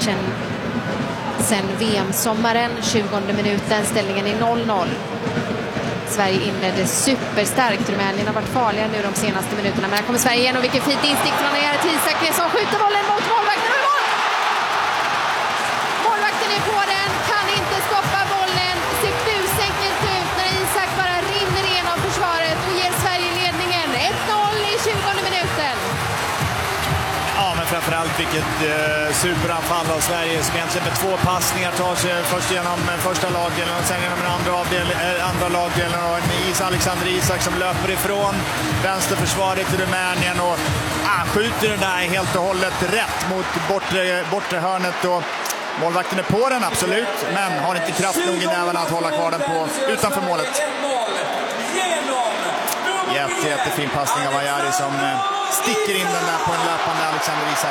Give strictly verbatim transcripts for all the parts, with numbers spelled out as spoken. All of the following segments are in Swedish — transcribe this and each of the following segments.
matchen sen V M-sommaren. tjugonde minuten, ställningen i noll noll. Sverige inledde superstarkt. Rumänien har varit farliga nu de senaste minuterna. Men här kommer Sverige igen, och vilken fint instick från Ayari till Isak som skjuter bollen mot målvakten. Och mål! Målvakten är på den, kan inte stoppa bollen. Ser busenkelt ut när Isak bara rinner igenom försvaret och ger Sverige ledningen. ett noll i tjugonde minuten. Ja, men framförallt vilket eh, superanfall av Sverige som egentligen med två passningar tar sig först genom eh, första lagdelen och sen genom den andra, avdel, eh, andra lagdelen, och en Is Alexander Isak som löper ifrån vänsterförsvaret i Rumänien och ah, skjuter den där helt och hållet rätt mot bortre, bortre hörnet, och målvakten är på den absolut, men har inte kraft nog i nävarna att hålla kvar den på utanför målet. Jätte, jättefin passning av Ayari som eh, sticker in den där på en löpande Alexander Isak.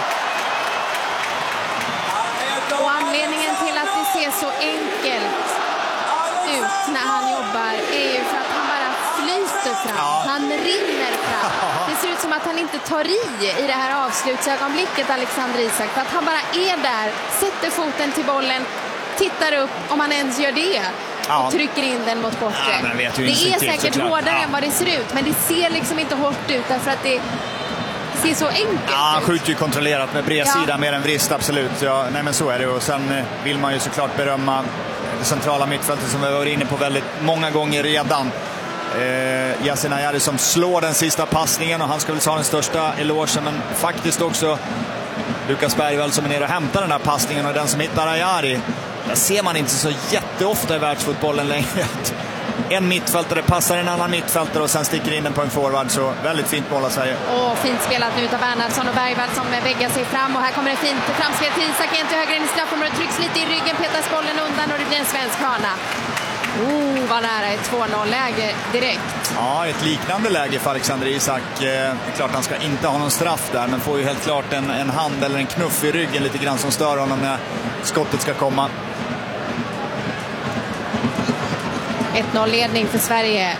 Och anledningen till att det ser så enkelt ut när han jobbar är ju för att han bara flyter fram. Ja. Han rinner fram. Det ser ut som att han inte tar i i det här avslutsögonblicket, Alexander Isak. För att han bara är där, sätter foten till bollen, tittar upp om han ens gör det. Ja. Och trycker in den mot bortre. Ja, det är säkert hårdare ja. än vad det ser ut, men det ser liksom inte hårt ut därför att det ser så enkelt ja, han ut. skjuter ju kontrollerat med bredsida ja. mer än vrist, absolut. Ja, nej, men så är det. Och sen vill man ju såklart berömma det centrala mittfältet som vi var inne på väldigt många gånger redan. Eh, Yasin Ayari som slår den sista passningen, och han ska väl ha den största elogen, men faktiskt också Lukas Bergvall som är nere och hämtar den här passningen, och den som hittar Ayari. Där ser man inte så jätteofta i världsfotbollen längre. En mittfältare passar en annan mittfältare och sen sticker in den på en forward. Så väldigt fint mål av Sverige. Åh, fint spelat nu av Bernhardsson och Bergvall som väggar sig fram. Och här kommer det fint framspel till Isak igen till höger in i straffområdet. Trycks lite i ryggen, petas bollen undan och det blir en svensk hörna. Oh, vad nära ett två noll-läge direkt. Ja, ett liknande läge för Alexander Isak. Det är klart han ska inte ha någon straff där, men får ju helt klart en, en hand eller en knuff i ryggen lite grann som stör honom när skottet ska komma. ett noll-ledning för Sverige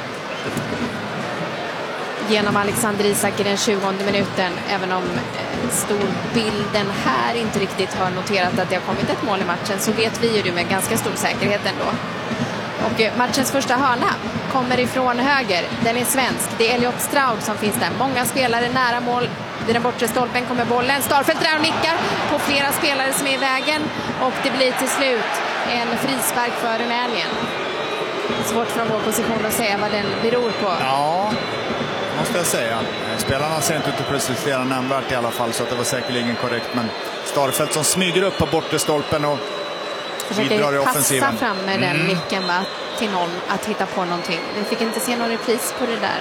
genom Alexander Isak i den tjugonde minuten. Även om storbilden här inte riktigt har noterat att det har kommit ett mål i matchen, så vet vi ju det med ganska stor säkerhet ändå. Och matchens första hörna kommer ifrån höger. Den är svensk. Det är Elliot Stroud som finns där. Många spelare nära mål. Vid den bortre stolpen kommer bollen. Starfelt där och nickar på flera spelare som är i vägen. Och det blir till slut en frispark för Rumänien. Svårt från vår position att säga vad den beror på. Ja, måste jag säga. Spelarna ser inte ut att prestera nämnvärt i alla fall, så att det var säkerligen korrekt. Men Starfelt som smyger upp på bortre stolpen och bidrar i offensiven. Passa fram med den mm. micken va, till någon att hitta på någonting. Vi fick inte se någon repris på det där.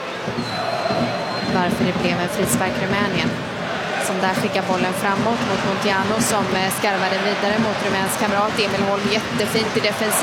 Varför det blev en frispark Rumänien. Som där skickar bollen framåt mot Montiano som skarvade vidare mot rumänsk kamrat. Emil Holm jättefint i defensiv.